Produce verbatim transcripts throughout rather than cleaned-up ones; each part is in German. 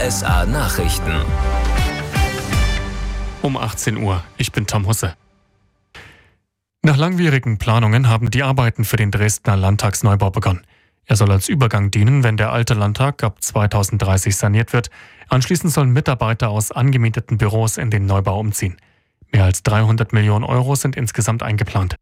S A Nachrichten. Um achtzehn Uhr. Ich bin Tom Husse. Nach langwierigen Planungen haben die Arbeiten für den Dresdner Landtagsneubau begonnen. Er soll als Übergang dienen, wenn der alte Landtag ab zweitausenddreißig saniert wird. Anschließend sollen Mitarbeiter aus angemieteten Büros in den Neubau umziehen. Mehr als dreihundert Millionen Euro sind insgesamt eingeplant.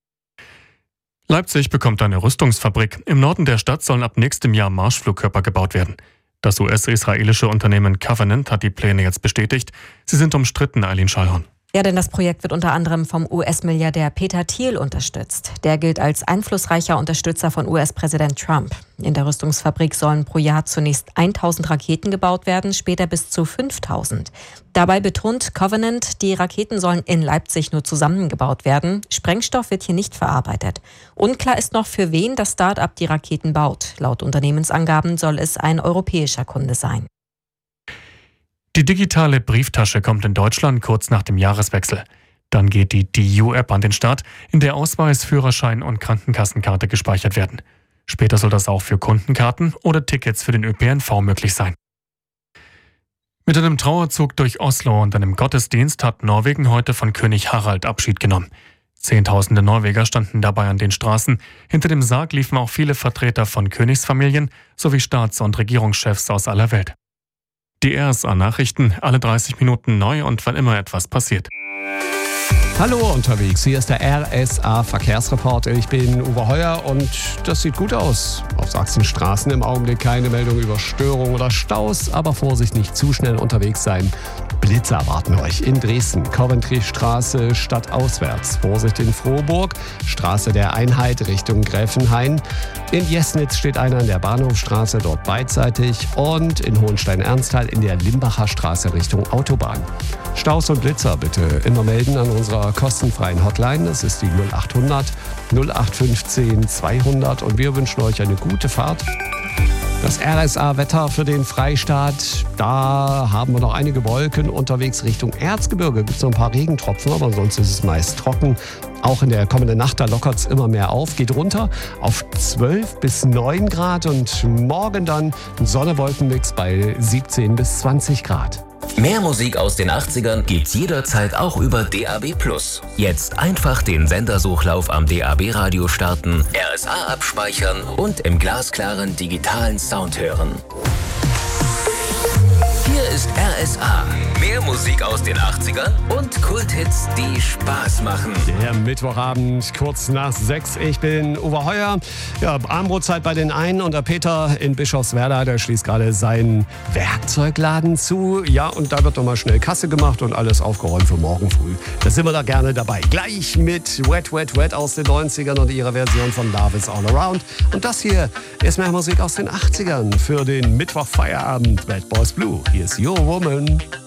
Leipzig bekommt eine Rüstungsfabrik. Im Norden der Stadt sollen ab nächstem Jahr Marschflugkörper gebaut werden. Das U S-israelische Unternehmen Covenant hat die Pläne jetzt bestätigt. Sie sind umstritten, Eileen Schallhorn. Ja, denn das Projekt wird unter anderem vom U S-Milliardär Peter Thiel unterstützt. Der gilt als einflussreicher Unterstützer von U S-Präsident Trump. In der Rüstungsfabrik sollen pro Jahr zunächst tausend Raketen gebaut werden, später bis zu fünftausend. Dabei betont Covenant, die Raketen sollen in Leipzig nur zusammengebaut werden. Sprengstoff wird hier nicht verarbeitet. Unklar ist noch, für wen das Start-up die Raketen baut. Laut Unternehmensangaben soll es ein europäischer Kunde sein. Die digitale Brieftasche kommt in Deutschland kurz nach dem Jahreswechsel. Dann geht die D U-App an den Start, in der Ausweis, Führerschein und Krankenkassenkarte gespeichert werden. Später soll das auch für Kundenkarten oder Tickets für den Ö P N V möglich sein. Mit einem Trauerzug durch Oslo und einem Gottesdienst hat Norwegen heute von König Harald Abschied genommen. Zehntausende Norweger standen dabei an den Straßen. Hinter dem Sarg liefen auch viele Vertreter von Königsfamilien sowie Staats- und Regierungschefs aus aller Welt. Die R S A-Nachrichten, alle dreißig Minuten neu und wann immer etwas passiert. Hallo unterwegs, hier ist der R S A-Verkehrsreporter. Ich bin Uwe Heuer und das sieht gut aus. Auf Sachsenstraßen im Augenblick keine Meldung über Störungen oder Staus, aber Vorsicht, nicht zu schnell unterwegs sein. Blitzer erwarten euch in Dresden, Coventry-Straße stadtauswärts. Vorsicht in Frohburg, Straße der Einheit Richtung Gräfenhain. In Jesnitz steht einer in der Bahnhofstraße, dort beidseitig. Und in Hohenstein-Ernsthal in der Limbacher Straße Richtung Autobahn. Staus und Blitzer bitte immer melden an unserer kostenfreien Hotline. Das ist die null achthundert null acht fünfzehn zweihundert und wir wünschen euch eine gute Fahrt. Das R S A-Wetter für den Freistaat, da haben wir noch einige Wolken unterwegs Richtung Erzgebirge. Gibt es noch ein paar Regentropfen, aber sonst ist es meist trocken. Auch in der kommenden Nacht, da lockert es immer mehr auf, geht runter auf zwölf bis neun Grad und morgen dann ein Sonne-Wolken-Mix bei siebzehn bis zwanzig Grad. Mehr Musik aus den achtzigern gibt's jederzeit auch über D A B plus. Jetzt einfach den Sendersuchlauf am D A B-Radio starten, R S A abspeichern und im glasklaren digitalen Sound hören. Hier ist R S A. Mehr Musik aus den achtzigern und Kulthits, die Spaß machen. Der Mittwochabend, kurz nach sechs. Ich bin Uwe Heuer. Ja, Abendbrotzeit bei den einen und der Peter in Bischofswerda, der schließt gerade seinen Werkzeugladen zu. Ja, und da wird nochmal schnell Kasse gemacht und alles aufgeräumt für morgen früh. Da sind wir da gerne dabei. Gleich mit Wet, Wet, Wet aus den neunzigern und ihrer Version von Love is All Around. Und das hier ist mehr Musik aus den achtzigern für den Mittwochfeierabend. Bad Boys Blue. Hier ist Your Woman.